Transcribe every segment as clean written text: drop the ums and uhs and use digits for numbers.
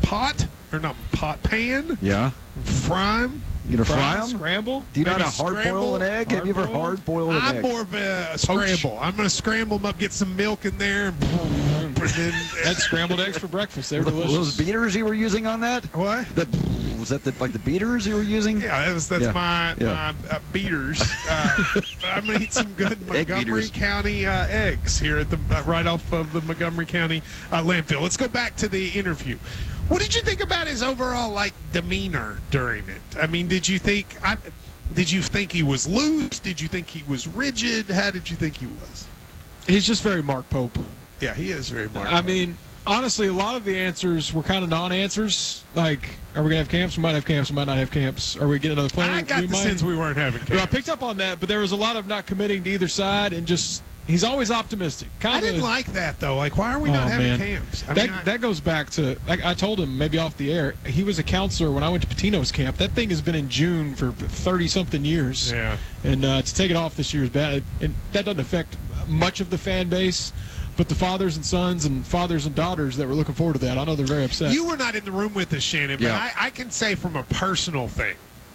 pan. Yeah. Fry them. You gonna fry them? Scramble? Do you know how to Maybe hard-boil an egg? Have you ever hard-boiled an egg? I'm more of a scramble. I'm going to scramble them up, get some milk in there, and then That's scrambled eggs for breakfast. They're delicious. Those beaters you were using on that? what? Was that like the beaters you were using? Yeah, that's Yeah. my beaters. I'm gonna eat some good Montgomery beaters. County eggs here at the right off of the Montgomery County landfill. Let's go back to the interview. What did you think about his overall demeanor during it? I mean, did you think he was loose? Did you think he was rigid? How did you think he was? He's just very Mark Pope. Yeah, he is very Mark. I mean, honestly, a lot of the answers were kind of non-answers. Like, are we going to have camps? We might have camps. We might not have camps. Are we getting another player? I got the sense we weren't having camps. I picked up on that, but there was a lot of not committing to either side and just he's always optimistic. I didn't like that, though. Like, why are we not having camps? That goes back to, I told him maybe off the air, he was a counselor when I went to Patino's camp. That thing has been in June for 30-something years. Yeah. And to take it off this year is bad. And that doesn't affect much of the fan base. But the fathers and sons and fathers and daughters that were looking forward to that, I know they're very upset. You were not in the room with us, Shannon, but I can say from a personal thing,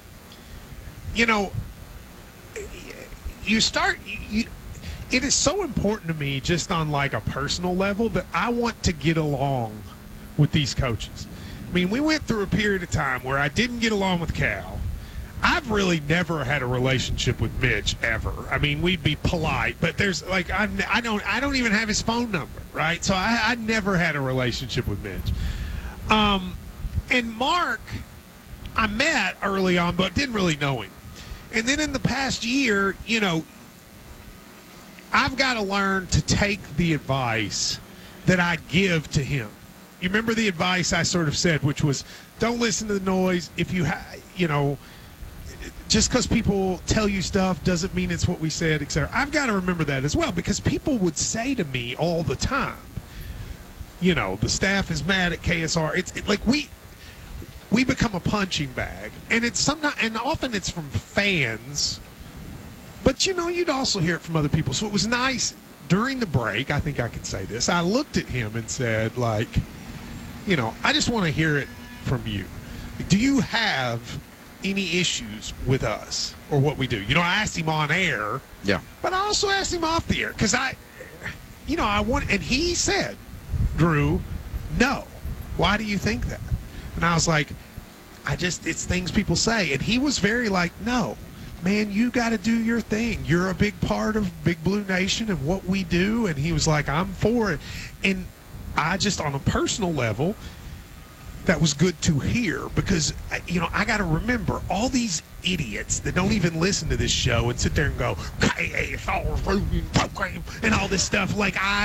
it is so important to me just on a personal level that I want to get along with these coaches. I mean, we went through a period of time where I didn't get along with Cal. I've really never had a relationship with Mitch ever. I mean, we'd be polite, but there's I don't even have his phone number, right? So I never had a relationship with Mitch. And Mark, I met early on, but didn't really know him. And then in the past year, I've got to learn to take the advice that I give to him. You remember the advice I sort of said, which was, don't listen to the noise. If you just because people tell you stuff doesn't mean it's what we said, etc. I've got to remember that as well, because people would say to me all the time, the staff is mad at KSR. It's like we become a punching bag, and often it's from fans, but you'd also hear it from other people. So it was nice during the break. I think I could say this. I looked at him and said, I just want to hear it from you. Do you have any issues with us or what we do? I asked him on air, but I also asked him off the air because I want, and he said, Drew, no. Why do you think that? And I was like, it's things people say. And he was very no, man, you got to do your thing. You're a big part of Big Blue Nation and what we do. And he was like, I'm for it. And I just, on a personal level, that was good to hear because, I got to remember all these idiots that don't even listen to this show and sit there and go, and all this stuff.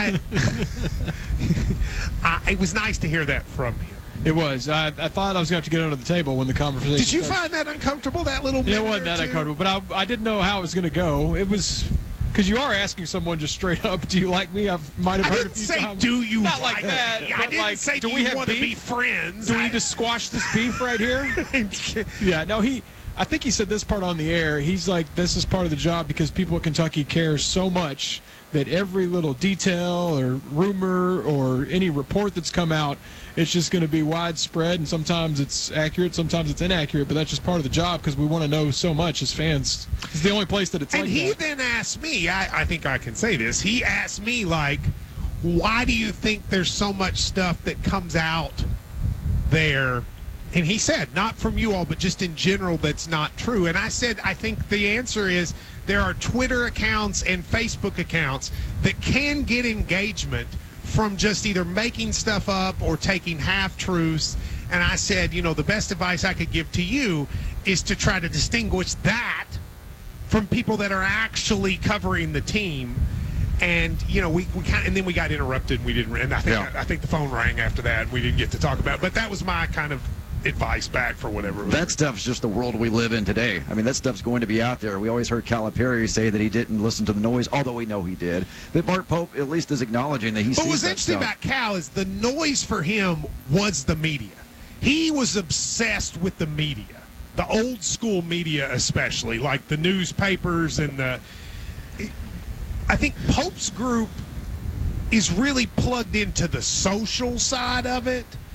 It was nice to hear that from him. It was. I thought I was going to have to get under the table when the conversation Did you started. find that uncomfortable, that little bit? It wasn't that uncomfortable, but I didn't know how it was going to go. It was... Because you are asking someone just straight up, do you like me? I might have heard a few say, times. do you Not like that. me? I didn't say, do we want to be friends? Do we need to squash this beef right here? Yeah, no, I think he said this part on the air. He's like, this is part of the job because people at Kentucky care so much that every little detail or rumor or any report that's come out, it's just going to be widespread, and sometimes it's accurate, sometimes it's inaccurate, but that's just part of the job because we want to know so much as fans. It's the only place that it's like that. And he then asked me, I think I can say this, he asked me, why do you think there's so much stuff that comes out there? And he said, not from you all, but just in general, that's not true. And I said, I think the answer is there are Twitter accounts and Facebook accounts that can get engagement from just either making stuff up or taking half-truths. And I said, the best advice I could give to you is to try to distinguish that from people that are actually covering the team. And and then we got interrupted. And we didn't. And I think the phone rang after that. And we didn't get to talk about it. But that was my kind of advice back for whatever. That stuff's just the world we live in today. I mean, that stuff's going to be out there. We always heard Calipari say that he didn't listen to the noise, although we know he did. But Mark Pope at least is acknowledging that he sees that stuff. But what's interesting about Cal is the noise for him was the media. He was obsessed with the media, the old school media especially, like the newspapers and I think Pope's group is really plugged into the social side of it.